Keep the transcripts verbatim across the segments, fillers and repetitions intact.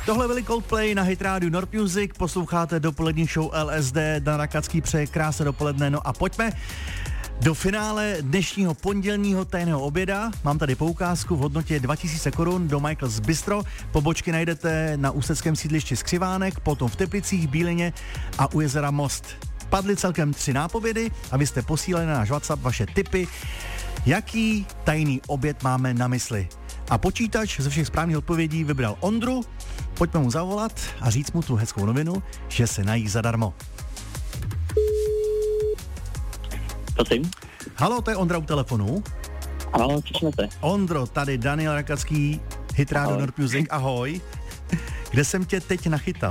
Tohle byli Coldplay na Hit Radio Nord Music, posloucháte dopolední show L S D, Dan Rakacký přeje krásné dopoledne, no a pojďme do finále dnešního pondělního tajného oběda. Mám tady poukázku v hodnotě dva tisíce korun do Michael's Bistro. Pobočky najdete na ústeckém sídlišti Skřivánek, potom v Teplicích, Bílině a u jezera Most. Padly celkem tři nápovědy a vy jste posílali na náš WhatsApp vaše tipy, jaký tajný oběd máme na mysli. A počítač ze všech správných odpovědí vybral Ondru. Pojďme mu zavolat a říct mu tu hezkou novinu, že se nají zadarmo. Prosím. Halo, to je Ondra u telefonu. Ano, slyšíme se. Ondro, tady Daniel Rakacký, Hit Radio Nord Music, ahoj. Kde jsem tě teď nachytal?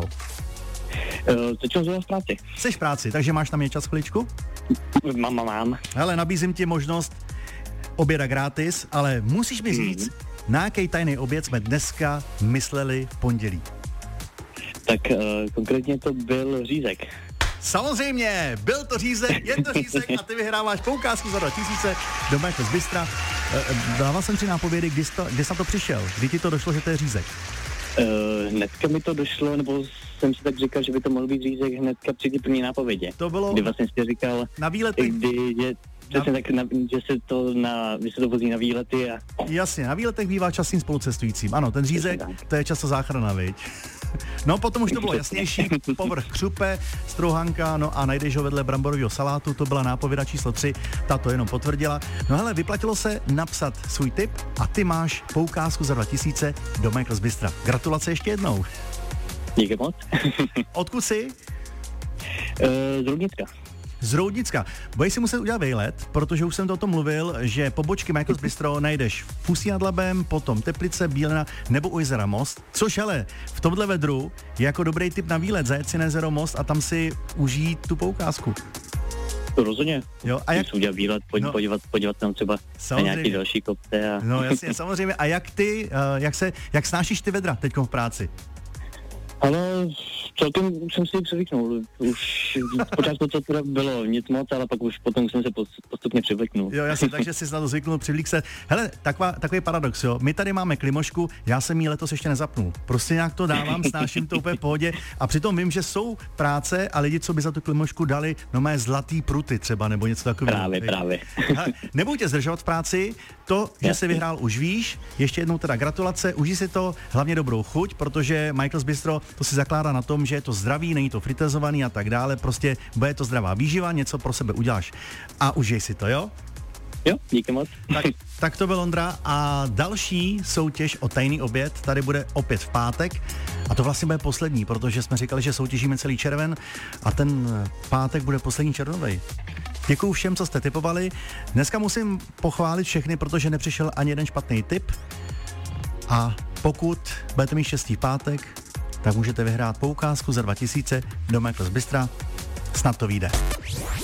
Uh, teď jsem v práci. Jsi v práci, takže máš na mě čas chviličku? Mám, mám, mám. Hele, nabízím ti možnost oběda gratis, ale musíš mi říct, hmm. na jaký tajný oběd jsme dneska mysleli v pondělí. Tak uh, konkrétně to byl řízek. Samozřejmě, byl to řízek, je to řízek a ty vyhráváš poukázku za dva tisíce do Michael's Bistra. Dával jsem tři nápovědy, kdy jsi, to, kdy jsi na to přišel, kdy ti to došlo, že to je řízek? Uh, hnedka mi to došlo, nebo jsem si tak říkal, že by to mohl být řízek hnedka při ty první nápovědě. To bylo... Kdy vlastně jsi říkal... Na výletech... Kdy, že, přesně tak, na, že se to na, že se to vozí na výlety a... Jasně, na výletech bývá častým spolucestujícím. Ano, ten řízek, to je často záchrana, viď? No, potom už to bylo jasnější, povrch křupe, strouhanka, no a najdeš ho vedle bramborového salátu, to byla nápověda číslo tři, ta to jenom potvrdila. No hele, vyplatilo se napsat svůj tip a ty máš poukázku za dva tisíce do Michael's Bistra. Gratulace ještě jednou. Díky moc. Odkud jsi? Uh, z Roudnicka. Z Roudnicka. Budeš si muset udělat vejlet, protože už jsem to o tom mluvil, že pobočky Michael's Bistro najdeš v Ústí nad Labem, potom Teplice, Bílina nebo u jezera Most. Což hele, v tomhle vedru je jako dobrý tip na výlet, zajet si na jezero Most a tam si užít tu poukázku. To rozhodně. Jo, a jak... udělat výlet, pod, no, podívat, podívat tam třeba samozřejmě na nějaký další kopce. A... No jasně, samozřejmě. A jak ty, uh, jak se, jak snášíš ty vedra teďkom v práci? Ale celkem jsem si přivyknul. Už zpočátku to teda bylo nic moc, ale pak už potom jsem se postupně přivyknul. Jo, jasně, takže jsi na to zvyknul, přivlík se. Hele, taková, takový paradox, jo. My tady máme klimošku, já jsem jí letos ještě nezapnul. Prostě nějak to dávám, snáším to úplně v pohodě a přitom vím, že jsou práce a lidi, co by za tu klimošku dali, no mé zlatý pruty třeba, nebo něco takového. Právě, hej. právě. Hele, nebudu tě zdržovat v práci, to, že jsi vyhrál, už víš. Ještě jednou teda gratulace, užij si to, hlavně dobrou chuť, protože Michael's Bistro to si zakládá na tom, že je to zdravý, není to fritezovaný a tak dále, prostě bude to zdravá výživa, něco pro sebe uděláš a užij si to, jo? Jo, díky moc. Tak, tak to byl Ondra a další soutěž o tajný oběd tady bude opět v pátek a to vlastně bude poslední, protože jsme říkali, že soutěžíme celý červen a ten pátek bude poslední červnovej. Děkuju všem, co jste tipovali. Dneska musím pochválit všechny, protože nepřišel ani jeden špatný tip a pokud budete mít štěstí v pátek, tak můžete vyhrát poukázku za dva tisíce do Michael's Bistra. Snad to vyjde.